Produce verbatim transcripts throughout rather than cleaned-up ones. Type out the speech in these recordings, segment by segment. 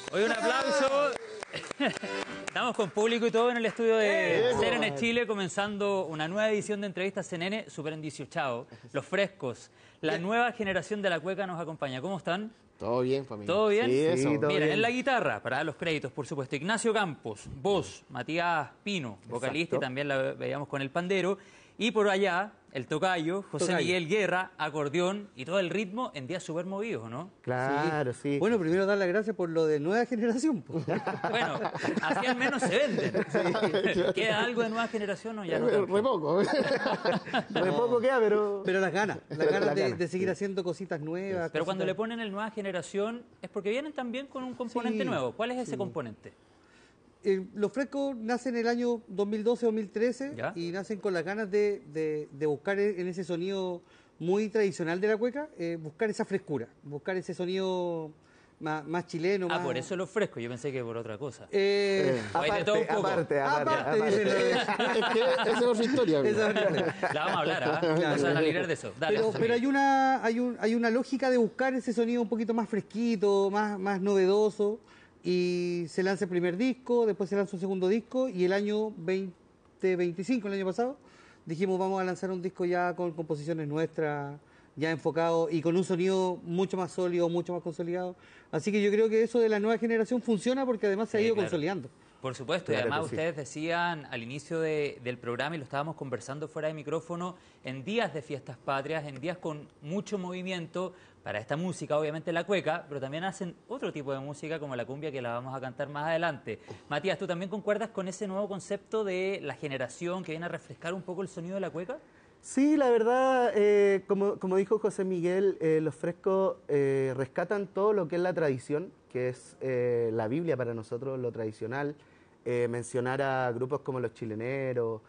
Hoy un aplauso. Estamos con público y todo en el estudio de C N N Chile, comenzando una nueva edición de Entrevistas C N N, súper endiciochado. Los frescos, la nueva generación de la cueca nos acompaña. ¿Cómo están? Todo bien, familia. ¿Todo bien? Sí, eso. Miren, Bien. en la guitarra, para dar los créditos, por supuesto, Ignacio Campos, voz, Matías Pino, vocalista, y también la veíamos con el pandero. Y por allá, el tocayo, José Tocayo. Miguel Guerra, acordeón y todo el ritmo en días súper movidos, ¿no? Claro, sí. Sí. Bueno, primero dar las gracias por lo de nueva generación. po. Bueno, así al menos se venden. ¿Queda algo de nueva generación o ya no Re, tanto? re poco. Re poco queda, pero... Pero las ganas, las Pero ganas las de, ganas, de seguir sí. haciendo cositas nuevas. Pero cuando le cositas- ponen el nueva generación es porque vienen también con un componente Sí, nuevo. ¿Cuál es ese componente? Eh, los frescos nacen en el año dos mil doce dos mil trece ¿Ya? y nacen con las ganas de, de- de buscar en ese sonido muy tradicional de la cueca, eh, buscar esa frescura, buscar ese sonido más, más chileno. Ah, más... por eso los frescos. Yo pensé que por otra cosa. Eh, O hay de todo un poco. aparte, aparte, Aparte, aparte. dice es que esa es otra historia. amigo. esa es otra. La vamos a hablar, ¿ah? Vamos a librar de eso. Dale, Pero, José pero Miguel. hay una hay, un, hay una lógica de buscar ese sonido un poquito más fresquito, más, más novedoso. Y se lanza el primer disco, después se lanza un segundo disco. Y el año veinte veinticinco, el año pasado, dijimos vamos a lanzar un disco ya con composiciones nuestras, ya enfocado y con un sonido mucho más sólido, mucho más consolidado. Así que yo creo que eso de la nueva generación funciona porque además se ha Sí, ido claro. consolidando. Por supuesto, Claro y además que sí. ustedes decían al inicio de- del programa, y lo estábamos conversando fuera de micrófono, en días de fiestas patrias, en días con mucho movimiento para esta música, obviamente la cueca, pero también hacen otro tipo de música como la cumbia que la vamos a cantar más adelante. Matías, ¿tú también concuerdas con ese nuevo concepto de la generación que viene a refrescar un poco el sonido de la cueca? Sí, la verdad, eh, como, como dijo José Miguel, eh, los frescos eh, rescatan todo lo que es la tradición, que es eh, la Biblia para nosotros, lo tradicional. Eh, mencionar a grupos como los chileneros,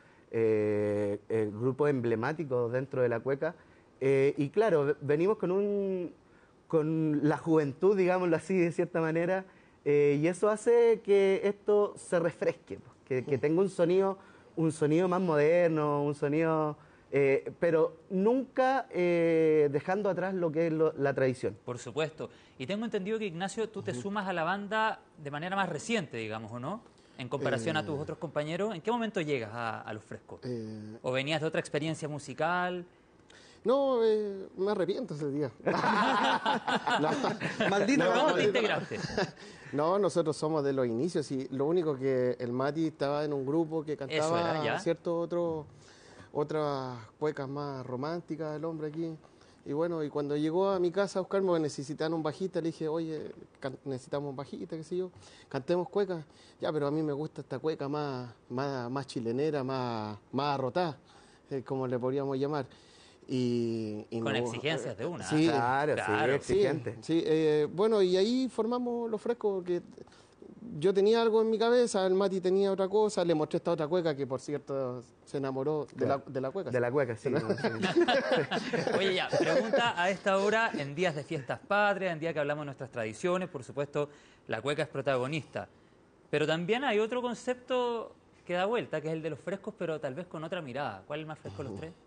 eh, eh, grupos emblemáticos dentro de la cueca. Eh, y claro, ve- venimos con, un, con la juventud, digámoslo así, de cierta manera, eh, y eso hace que esto se refresque, pues, que, que tenga un sonido, un sonido más moderno, un sonido... Eh, pero nunca eh, dejando atrás lo que es lo- la tradición. Por supuesto. Y tengo entendido que, Ignacio, tú te sumas a la banda de manera más reciente, digamos, ¿o no? En comparación a tus otros compañeros. ¿En qué momento llegas a, a Los Frescos? Eh, ¿O venías de otra experiencia musical? no, eh, me arrepiento ese día. no, Maldita No, la ¿Cómo hora. te integraste? no, nosotros somos de los inicios y lo único que el Mati estaba en un grupo que Eso cantaba era, ya. cierto otro otras cuecas más románticas del hombre aquí. Y bueno, y cuando llegó a mi casa a buscarme, necesitaban un bajista, le dije, oye, can- necesitamos un bajista, qué sé yo, cantemos cuecas. Ya, pero a mí me gusta esta cueca más, más, más chilenera, más, más arrotada, eh, como le podríamos llamar. Y, y Con no- exigencias de una. Sí, Claro, claro. sí, exigente. Sí, sí, eh, bueno, y ahí formamos Los Frescos, porque yo tenía algo en mi cabeza, el Mati tenía otra cosa, le mostré esta otra cueca, que por cierto se enamoró de, la, de la cueca. De la cueca, sí. ¿no? Sí. Oye, ya, pregunta a esta hora, en días de fiestas patrias, en días que hablamos de nuestras tradiciones, por supuesto, la cueca es protagonista. Pero también hay otro concepto que da vuelta, que es el de los frescos, pero tal vez con otra mirada. ¿Cuál es el más fresco de los tres?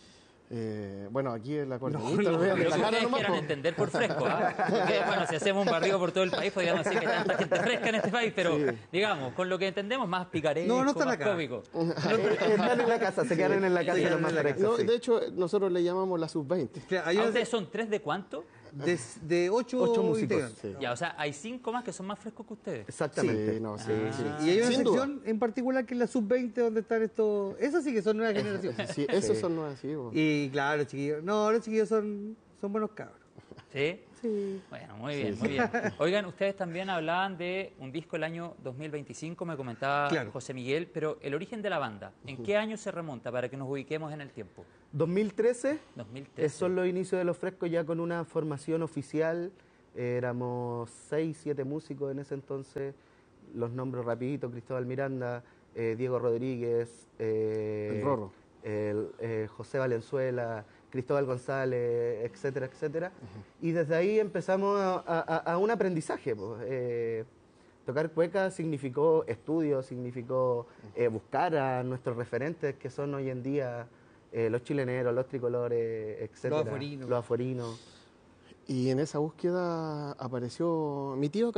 Eh, bueno, aquí el acordeonista No, no, lo veo Lo de que la cara ustedes nomás, quieran po. entender por fresco, ¿ah? Porque, bueno, si hacemos un barrido por todo el país, podríamos decir que hay tanta gente fresca en este país, pero, digamos, con lo que entendemos, más picaresco, No, no están más acá. cómico. Eh, Están en la casa, se quedaron en la casa Sí, los más en la casa. frescos, No, sí. de hecho, nosotros le llamamos la sub veinte. O sea, hay ¿A una- ustedes son tres de cuánto? de, de ocho, Ocho músicos, integrantes. sí. Ya, o sea, hay cinco más que son más frescos que ustedes. Exactamente. Sí, no, sí, Ah. sí. Y hay una Sin duda. sección en particular que es la sub veinte donde están estos... Esas sí que son nueva generación. Sí, esos son nuevos, sí, po. Y claro, chiquillos. No, los chiquillos son, son buenos cabros. ¿Sí? Sí. Bueno, muy bien, muy bien. Oigan, ustedes también hablaban de un disco el año dos mil veinticinco, me comentaba Claro. José Miguel, pero el origen de la banda, ¿en qué año se remonta para que nos ubiquemos en el tiempo? dos mil trece, dos mil trece. esos son los inicios de Los Frescos ya con una formación oficial. Eh, éramos seis, siete músicos en ese entonces. Los nombro rapidito: Cristóbal Miranda, eh, Diego Rodríguez, eh, El Rorro. el, eh, José Valenzuela, Cristóbal González, etcétera, etcétera. Y desde ahí empezamos a, a- a un aprendizaje, pues. Eh, tocar cueca significó estudio, significó eh, buscar a nuestros referentes que son hoy en día eh, los chileneros, los tricolores, etcétera. Los aforinos. Los aforinos. Y en esa búsqueda apareció mi tío acá.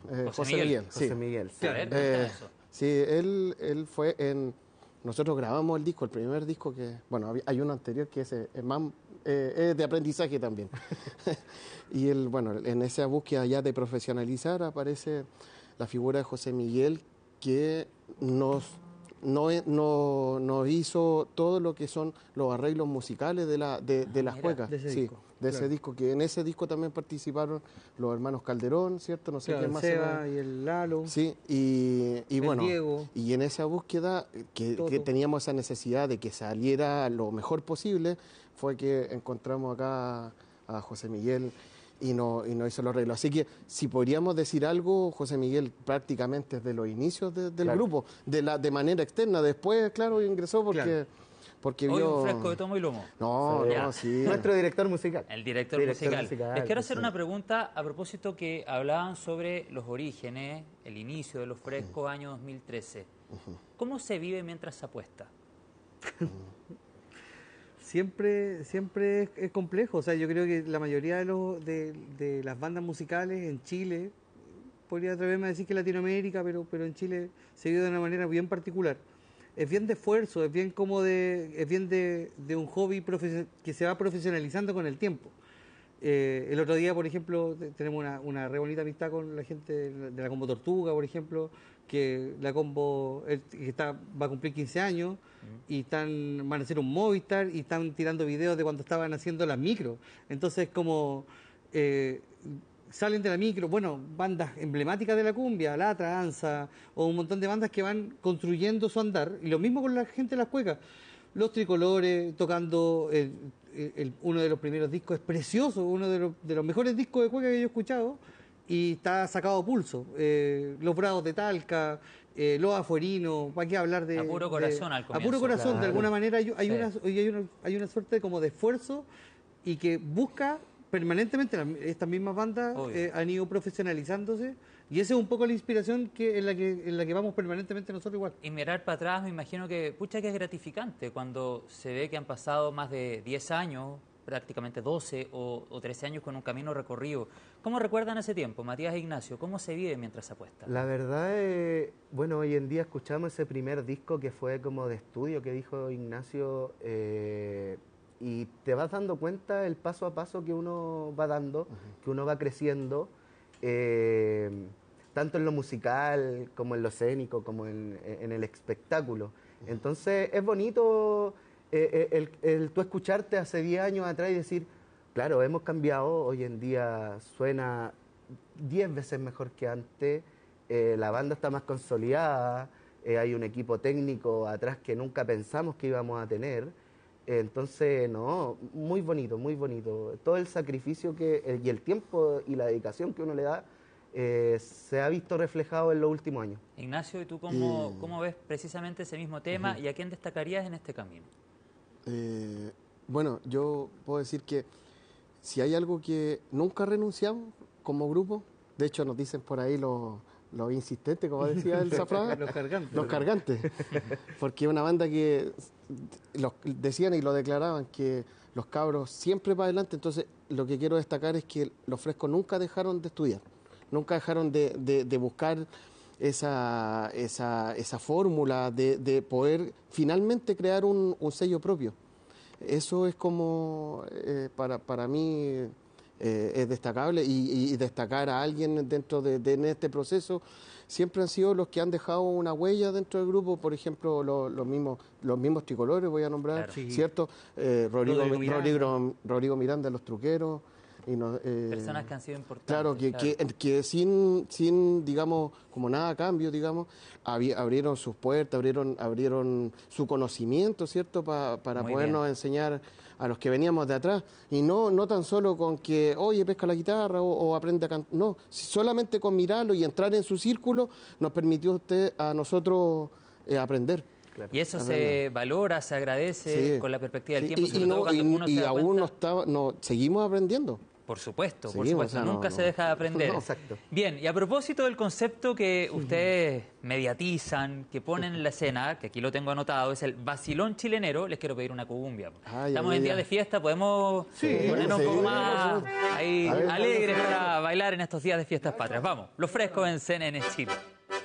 Eh, José José Miguel. Miguel, sí. José Miguel, sí. A ver, Eh, cuéntame eso. sí, él, él fue en... Nosotros grabamos el disco, el primer disco que... Bueno, había- hay uno anterior que es, eh, es más... eh, es de aprendizaje también. Y él, bueno, en esa búsqueda ya de profesionalizar aparece la figura de José Miguel que nos, no, no- nos hizo todo lo que son los arreglos musicales de, la, de, de las mira, cuecas. de ese Sí, disco, de ese claro. disco, que en ese disco también participaron los hermanos Calderón, ¿cierto? No sé Claro, quién el más. se Seba me- y el Lalo. Sí, y, y El bueno, Diego. y en esa búsqueda que, Toto. que teníamos esa necesidad de que saliera lo mejor posible, fue que encontramos acá a José Miguel y nos y nos hizo los arreglos. Así que si podríamos decir algo, José Miguel prácticamente desde los inicios de- del Claro. grupo, de la de manera externa. Después, claro, ingresó porque, Claro. porque Hoy vio... un fresco de tomo y lomo. No, Sí. no, sí. Nuestro director musical. El director, Director musical. musical, Les quiero hacer sí. una pregunta a propósito que hablaban sobre los orígenes, el inicio de los frescos, año dos mil trece. ¿Cómo se vive mientras se apuesta? Siempre, siempre es, es complejo. O sea, yo creo que la mayoría de, los, de, de las bandas musicales en Chile, podría atreverme a decir que Latinoamérica, pero, pero en Chile se vive de una manera bien particular. Es bien de esfuerzo, es bien como de, es bien de, de un hobby profesio- que se va profesionalizando con el tiempo. Eh, el otro día, por ejemplo, te- tenemos una, una re bonita amistad con la gente de la, de la Combo Tortuga, por ejemplo, que la Combo él- que está, va a cumplir quince años y están, van a hacer un Movistar y están tirando videos de cuando estaban haciendo las micros. Entonces, como eh, salen de la micro, bueno, bandas emblemáticas de la cumbia, La Tranza, o un montón de bandas que van construyendo su andar, y lo mismo con la gente de las cuecas. Los Tricolores tocando el- el- el- uno de los primeros discos, es precioso, uno de los, de los mejores discos de cueca que yo he escuchado, y está sacado a pulso. Eh, los Bravos de Talca, eh, Los Afuerinos, ¿para qué hablar de... A puro de- corazón al A comienzo. puro corazón, de Claro. alguna manera hay, hay Sí. una, hay, una, hay una suerte como de esfuerzo y que busca permanentemente, la- estas mismas bandas Obvio. eh, han ido profesionalizándose, y esa es un poco la inspiración que en la que en la que vamos permanentemente nosotros igual. Y mirar para atrás, me imagino que, pucha, que es gratificante cuando se ve que han pasado más de diez años, prácticamente doce o, o trece años con un camino recorrido. ¿Cómo recuerdan ese tiempo, Matías e Ignacio? ¿Cómo se vive mientras se apuesta? La verdad es, bueno, hoy en día escuchamos ese primer disco que fue como de estudio que dijo Ignacio, eh, y te vas dando cuenta el paso a paso que uno va dando, que uno va creciendo, eh, tanto en lo musical como en lo escénico, como en, en el espectáculo. Entonces es bonito eh, el, el tú escucharte hace diez años atrás y decir, claro, hemos cambiado, hoy en día suena diez veces mejor que antes, eh, la banda está más consolidada, eh, hay un equipo técnico atrás que nunca pensamos que íbamos a tener. Eh, entonces, no, muy bonito, muy bonito. Todo el sacrificio que el- y el tiempo y la dedicación que uno le da eh, se ha visto reflejado en los últimos años. Ignacio, ¿y tú cómo, Eh, cómo ves precisamente ese mismo tema y a quién destacarías en este camino? Eh, bueno, yo puedo decir que si hay algo que nunca renunciamos como grupo, de hecho nos dicen por ahí los, los insistentes, como decía el Zafraga, Los cargantes. los cargantes, porque es una banda que los decían y lo declaraban que los cabros siempre para adelante. Entonces lo que quiero destacar es que los frescos nunca dejaron de estudiar, nunca dejaron de, de- de buscar esa, esa, esa fórmula de, de poder finalmente crear un, un sello propio. Eso es como, eh, para, para mí, eh, es destacable, y, y destacar a alguien dentro de, de en este proceso siempre han sido los que han dejado una huella dentro del grupo. Por ejemplo, lo- los mismos los mismos tricolores, voy a nombrar, Claro. Sí. ¿cierto? Eh, Rodrigo, Rodrigo Miranda. Rodrigo, Rodrigo Miranda, los truqueros. Y no, eh, Personas que han sido importantes. Claro, que, que, que sin, sin, digamos, como nada a cambio, digamos, abri- abrieron sus puertas, abrieron, abrieron su conocimiento, ¿cierto?, Pa- para Muy podernos bien. enseñar a los que veníamos de atrás. Y no, no tan solo con que, oye, pesca la guitarra o, o aprende a cantar. No, si solamente con mirarlo y entrar en su círculo nos permitió usted a nosotros eh, aprender. Y eso Es se valora, se agradece Sí. con la perspectiva del Sí, tiempo, y, sobre y todo no- cuando y- uno y se da aún no cuenta. estaba, no, seguimos aprendiendo. Por Por supuesto, Sí, por supuesto, o sea, no, nunca no. se deja de aprender. No, exacto. Bien, y a propósito del concepto que ustedes mediatizan, que ponen en la escena, que aquí lo tengo anotado, es el vacilón chilenero, les quiero pedir una cumbia. Ah, ya, Estamos ya, en ya. día de fiesta, podemos Sí, ponernos sí, un poco por más supuesto. ahí A ver, alegres para bailar en estos días de fiestas patrias. Vamos, los frescos en C N N Chile.